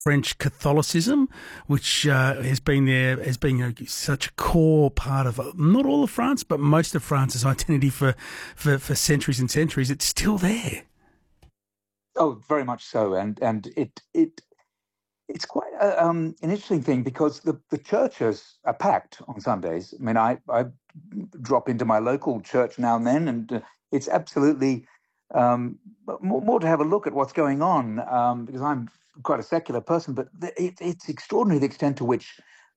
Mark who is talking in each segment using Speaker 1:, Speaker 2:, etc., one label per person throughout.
Speaker 1: French Catholicism, which has been such a core part of not all of France, but most of France's identity for centuries and centuries. It's still there.
Speaker 2: Oh, very much so, and it's quite an interesting thing because the churches are packed on Sundays. I mean, I drop into my local church now and then, and it's absolutely more to have a look at what's going on because I'm quite a secular person, but it's extraordinary the extent to which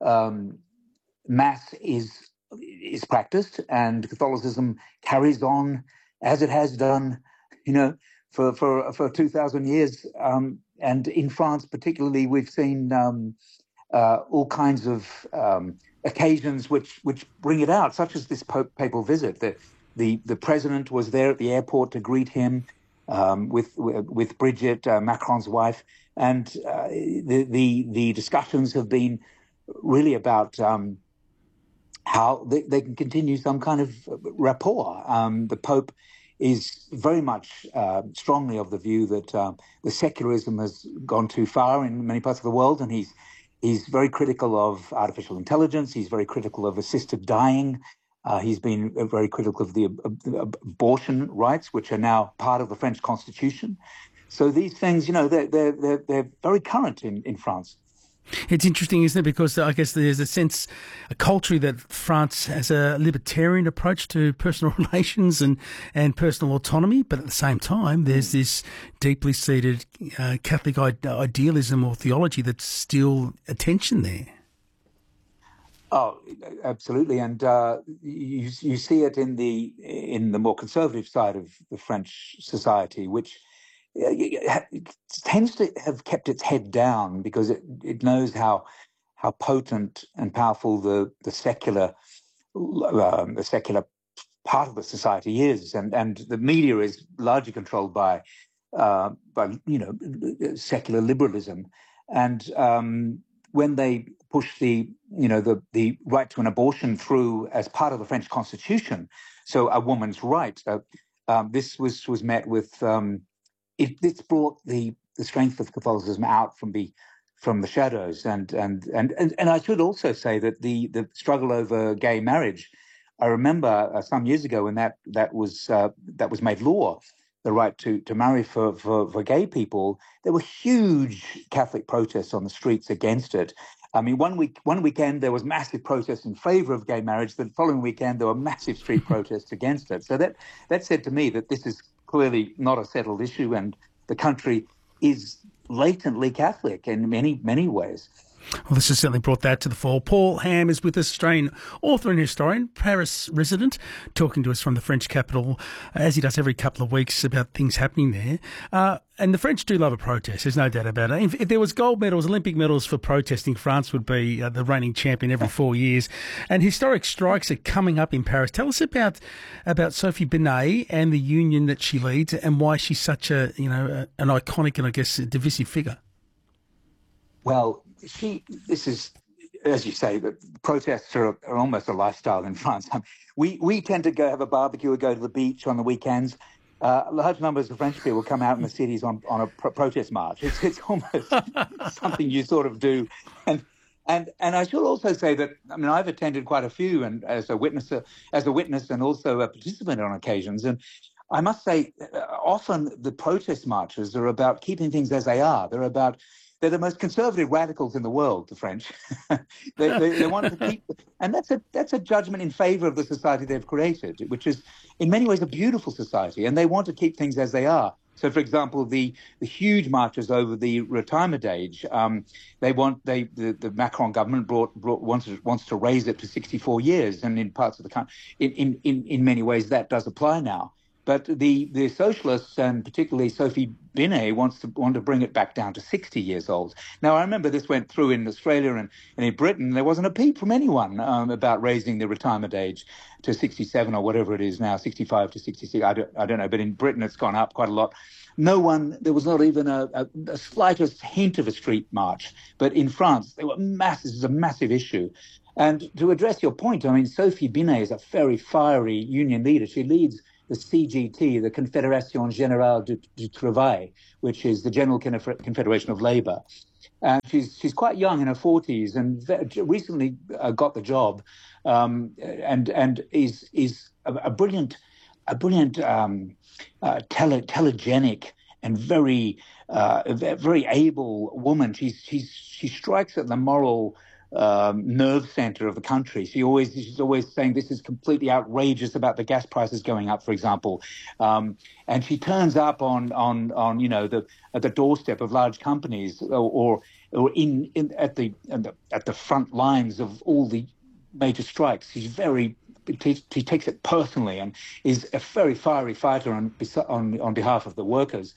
Speaker 2: Mass is practiced and Catholicism carries on as it has done, for 2,000 years. And in France, particularly, we've seen all kinds of occasions which bring it out, such as this papal visit. The president was there at the airport to greet him with Brigitte, Macron's wife, and the discussions have been really about how they can continue some kind of rapport. The Pope is very much strongly of the view that the secularism has gone too far in many parts of the world, and he's very critical of artificial intelligence. He's very critical of assisted dying. He's been very critical of the abortion rights, which are now part of the French Constitution. So these things, they're very current in France.
Speaker 1: It's interesting, isn't it? Because I guess there's a culture that France has a libertarian approach to personal relations and personal autonomy, but at the same time, there's this deeply seated Catholic idealism or theology that's still a tension there.
Speaker 2: Oh, absolutely, and you see it in the more conservative side of the French society, which tends to have kept its head down because it knows how potent and powerful the secular part of the society is, and the media is largely controlled by secular liberalism, and when they push the right to an abortion through as part of the French Constitution, so a woman's right, this was met with. It's brought the strength of Catholicism out from the shadows, and I should also say that the struggle over gay marriage. I remember some years ago when that was made law, the right to marry for gay people. There were huge Catholic protests on the streets against it. I mean, one weekend there was massive protests in favor of gay marriage. The following weekend there were massive street protests against it. So that said to me that this is clearly not a settled issue, and the country is latently Catholic in many, many ways.
Speaker 1: Well, this has certainly brought that to the fore. Paul Ham is with us, Australian author and historian, Paris resident, talking to us from the French capital, as he does every couple of weeks, about things happening there. And the French do love a protest, there's no doubt about it. If there was gold medals, Olympic medals for protesting, France would be the reigning champion every 4 years. And historic strikes are coming up in Paris. Tell us about Sophie Binet and the union that she leads and why she's such an iconic and, I guess, a divisive figure.
Speaker 2: Well, this is, as you say, the protests are almost a lifestyle in France. We tend to go have a barbecue or go to the beach on the weekends. Large numbers of French people come out in the cities on a protest march. It's almost something you sort of do. And I should also say that, I mean, I've attended quite a few, and as a witness and also a participant on occasions. And I must say, often the protest marches are about keeping things as they are. They're the most conservative radicals in the world, the French. they want to keep, and that's a judgment in favor of the society they've created, which is in many ways a beautiful society, and they want to keep things as they are. So, for example, the huge marches over the retirement age, the Macron government wants to raise it to 64 years, and in parts of the country, in many ways, that does apply now. But the socialists, and particularly Sophie Binet, want to bring it back down to 60 years old. Now, I remember this went through in Australia and in Britain. There wasn't a peep from anyone about raising the retirement age to 67 or whatever it is now, 65 to 66. I don't know, but in Britain it's gone up quite a lot. There was not even a slightest hint of a street march. But in France, there were this is a massive issue. And to address your point, I mean, Sophie Binet is a very fiery union leader. She leads the CGT, the Confédération Générale du Travail, which is the General Confederation of Labour. She's quite young, in her 40s, and recently got the job, and is a brilliant telegenic and very able woman. She strikes at the moral nerve center of the country. She's always saying this is completely outrageous about the gas prices going up, for example, and she turns up on at the doorstep of large companies or at the front lines of all the major strikes. He takes it personally and is a very fiery fighter on behalf of the workers.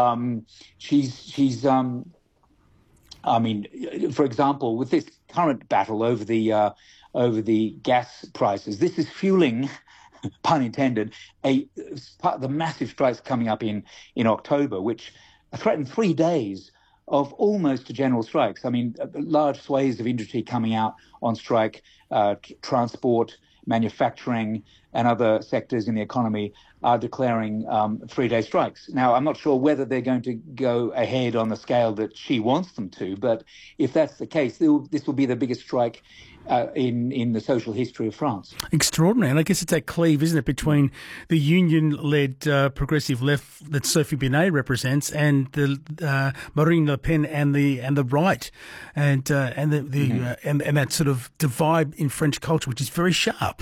Speaker 2: For example, with this current battle over the gas prices, this is fueling, pun intended, the massive strikes coming up in October, which threaten 3 days of almost general strikes. I mean, large swathes of industry coming out on strike, transport, manufacturing, and other sectors in the economy are declaring 3-day strikes. Now, I'm not sure whether they're going to go ahead on the scale that she wants them to, but if that's the case, this will be the biggest strike in the social history of France.
Speaker 1: Extraordinary. And I guess it's that cleave, isn't it, between the union-led progressive left that Sophie Binet represents and the Marine Le Pen and the right, and that sort of divide in French culture, which is very sharp.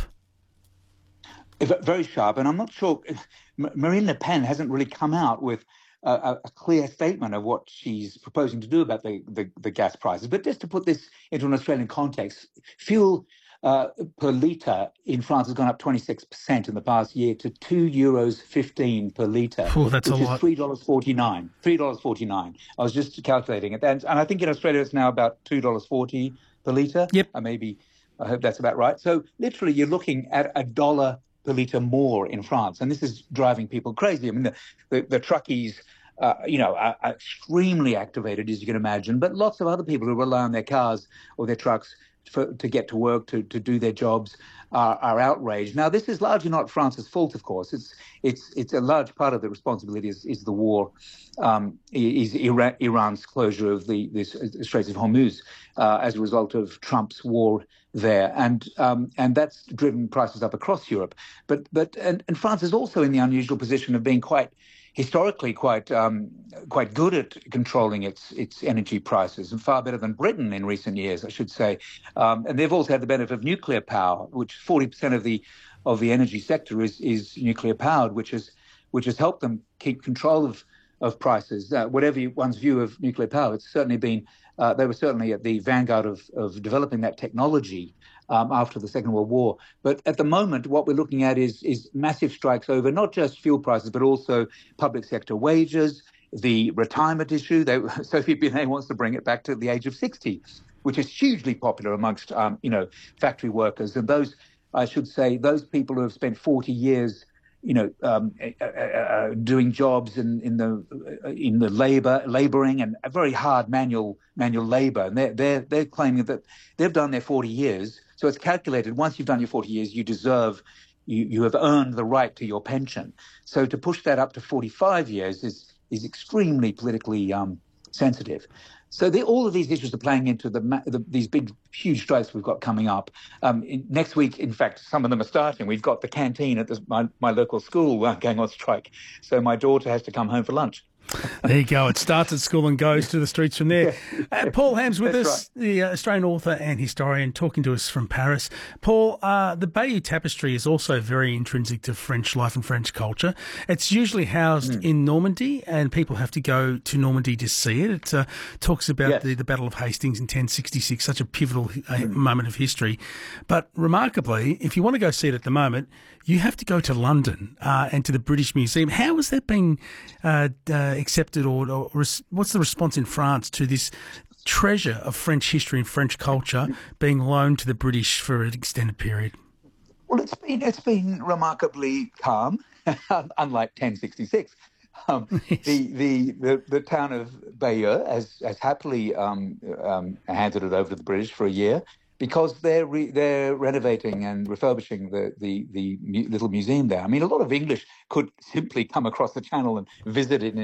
Speaker 2: Very sharp, and I'm not sure Marine Le Pen hasn't really come out with a clear statement of what she's proposing to do about the gas prices. But just to put this into an Australian context, fuel per litre in France has gone up 26% in the past year to €2.15 per litre,
Speaker 1: that's
Speaker 2: which
Speaker 1: a lot.
Speaker 2: is $3.49. $3.49. I was just calculating it, and I think in Australia it's now about $2.40 per litre.
Speaker 1: Yep.
Speaker 2: I hope that's about right. So literally, you're looking at $1 per litre more in France, and this is driving people crazy. I mean, the truckies, are extremely activated, as you can imagine, but lots of other people who rely on their cars or their trucks to get to work, to do their jobs, are outraged. Now, this is largely not France's fault, of course. It's a large part of the responsibility is the war, is Iran's closure of the Straits of Hormuz as a result of Trump's war there, and that's driven prices up across Europe. But France is also in the unusual position of being historically quite good at controlling its energy prices, and far better than Britain in recent years, I should say. And they've also had the benefit of nuclear power, which 40% of the energy sector is nuclear powered, which has helped them keep control of prices. Whatever one's view of nuclear power, it's certainly been they were certainly at the vanguard of developing that technology after the Second World War. But at the moment, what we're looking at is massive strikes over not just fuel prices, but also public sector wages, the retirement issue. Sophie Binet wants to bring it back to the age of 60, which is hugely popular amongst factory workers. And those people who have spent 40 years doing jobs in the laboring and a very hard manual labor, and they're claiming that they've done their 40 years. So it's calculated. Once you've done your 40 years, you have earned the right to your pension. So to push that up to 45 years is extremely politically sensitive. So all of these issues are playing into these big, huge strikes we've got coming up. Next week, in fact, some of them are starting. We've got the canteen at my local school going on strike. So my daughter has to come home for lunch.
Speaker 1: There you go. It starts at school and goes to the streets from there. Paul Ham's with us,
Speaker 2: right.
Speaker 1: The Australian author and historian, talking to us from Paris. Paul, the Bayeux Tapestry is also very intrinsic to French life and French culture. It's usually housed in Normandy, and people have to go to Normandy to see it. It talks about the Battle of Hastings in 1066, such a pivotal moment of history. But remarkably, if you want to go see it at the moment, you have to go to London and to the British Museum. How has that been accepted, or what's the response in France to this treasure of French history and French culture being loaned to the British for an extended period?
Speaker 2: Well, it's been remarkably calm, unlike 1066. The town of Bayeux has happily handed it over to the British for a year, because they're renovating and refurbishing the little museum there. I mean, a lot of English could simply come across the channel and visit it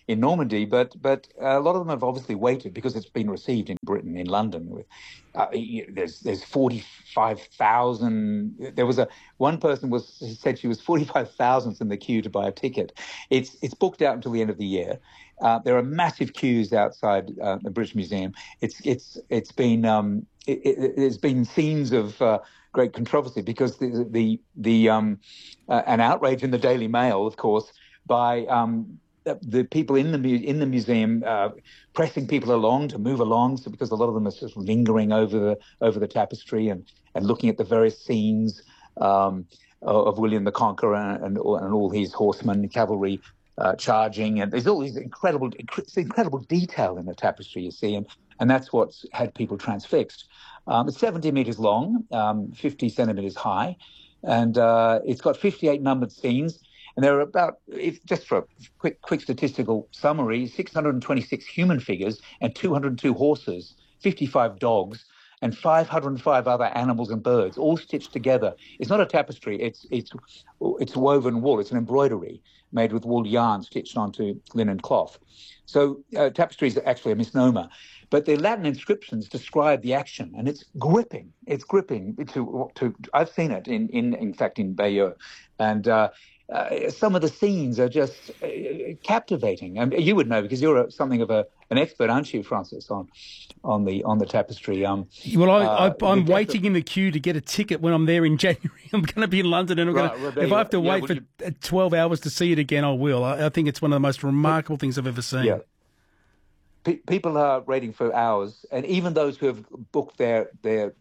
Speaker 2: in Normandy, but a lot of them have obviously waited because it's been received in Britain, in London. With there's 45,000. There was one person said she was 45,000th in the queue to buy a ticket. It's booked out until the end of the year. There are massive queues outside the British Museum. There's been scenes of great controversy because an outrage in the Daily Mail, of course, by the people in the museum pressing people along to move along, so because a lot of them are sort of lingering over the tapestry and looking at the various scenes of William the Conqueror and all his horsemen, cavalry charging, and there's all these incredible detail in the tapestry, you see, and that's what's had people transfixed. It's 70 meters long, 50 centimeters high, and it's got 58 numbered scenes. And there are just for a quick statistical summary, 626 human figures and 202 horses, 55 dogs, and 505 other animals and birds, all stitched together. It's not a tapestry; it's woven wool. It's an embroidery made with wool yarn stitched onto linen cloth. So tapestry is actually a misnomer. But the Latin inscriptions describe the action, and it's gripping. It's gripping. I've seen it in fact in Bayeux, and some of the scenes are just captivating. And you would know because you're something of an expert, aren't you, Francis, on the tapestry? I'm
Speaker 1: waiting in the queue to get a ticket when I'm there in January. I'm going to be in London, and if I have to wait for 12 hours to see it again, I will. I think it's one of the most remarkable things I've ever seen.
Speaker 2: Yeah. People are waiting for hours, and even those who have booked their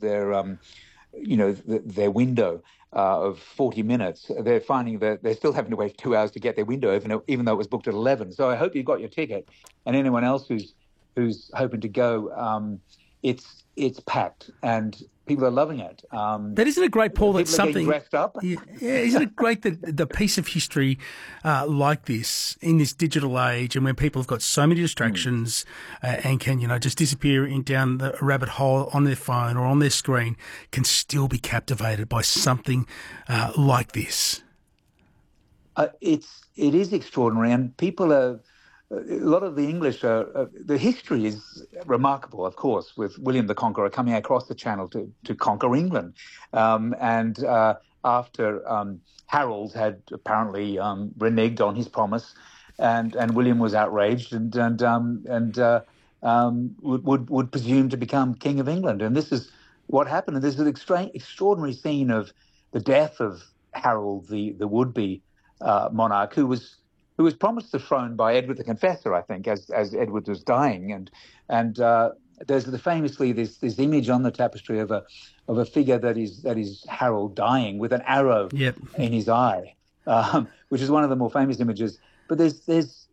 Speaker 2: window of 40 minutes, they're finding that they're still having to wait 2 hours to get their window even though it was booked at 11. So I hope you got your ticket, and anyone else who's hoping to go, it's packed and people are loving it.
Speaker 1: But isn't it great, Paul, that something
Speaker 2: dressed up?
Speaker 1: Yeah, isn't it great that the piece of history like this in this digital age, and when people have got so many distractions and can just disappear down the rabbit hole on their phone or on their screen, can still be captivated by something like this?
Speaker 2: It is extraordinary, and people are. A lot of the English, the history is remarkable, of course, with William the Conqueror coming across the Channel to conquer England. And after Harold had apparently reneged on his promise, and William was outraged and would presume to become King of England. And this is what happened. And there's an extraordinary scene of the death of Harold, the would-be monarch, who was promised the throne by Edward the Confessor, I think, as Edward was dying, and there's famously this image on the tapestry of a figure that is Harold dying with an arrow in his eye, which is one of the more famous images. But there's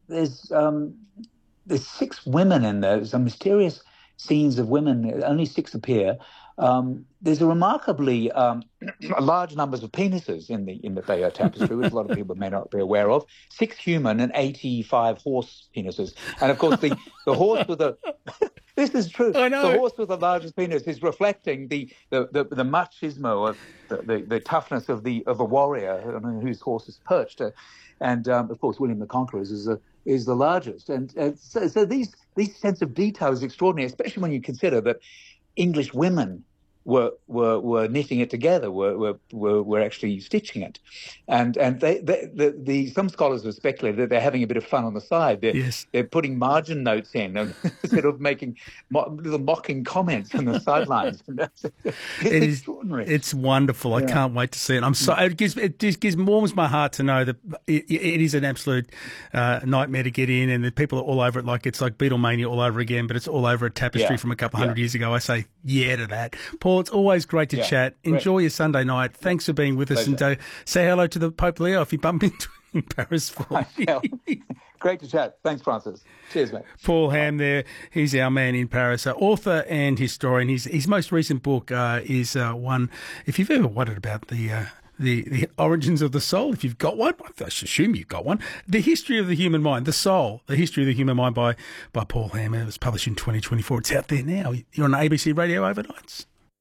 Speaker 2: 6 women in there. Some mysterious scenes of women. Only 6 appear. There's a remarkably large numbers of penises in the Bayeux tapestry, which a lot of people may not be aware of. 6 human and 85 horse penises, and of course the horse with the this is true. I know. The horse with the largest penis is reflecting the machismo of the toughness of a warrior on whose horse is perched, and of course William the Conqueror is the largest, and so these sense of detail is extraordinary, especially when you consider that English women were knitting it together, were actually stitching it, and some scholars have speculated that they're having a bit of fun on the side. They're putting margin notes in instead of making little mocking comments on the sidelines. It's extraordinary.
Speaker 1: It's wonderful. Yeah. I can't wait to see it. It warms my heart to know that it is an absolute nightmare to get in, and the people are all over it. Like it's like Beatlemania all over again, but it's all over a tapestry from a couple hundred years ago. I say to that, Paul. It's always great to chat. Enjoy your Sunday night. Thanks for being with us. And say hello to the Pope Leo if you bump into him in Paris for me.
Speaker 2: Great to chat. Thanks, Francis. Cheers, mate.
Speaker 1: Paul Ham there. He's our man in Paris, author and historian. His most recent book is one, if you've ever wondered about the origins of the soul, if you've got one, I assume you've got one. The History of the Human Mind, The Soul, The History of the Human Mind by Paul Ham. It was published in 2024. It's out there now. You're on ABC Radio Overnights.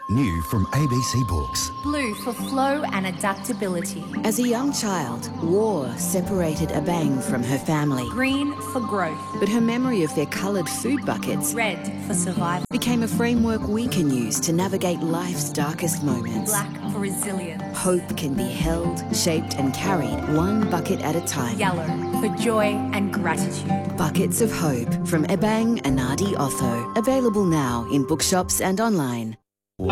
Speaker 3: New from ABC Books.
Speaker 4: Blue for flow and adaptability.
Speaker 5: As a young child, war separated Abang from her family.
Speaker 4: Green for growth.
Speaker 5: But her memory of their coloured food buckets,
Speaker 4: Red for survival.
Speaker 5: became a framework we can use to navigate life's darkest moments.
Speaker 4: Black for resilience.
Speaker 5: Hope can be held, shaped and carried one bucket at a time.
Speaker 4: Yellow for joy and gratitude.
Speaker 5: Buckets of Hope from Ebang Anadi Otho. Available now in bookshops and online.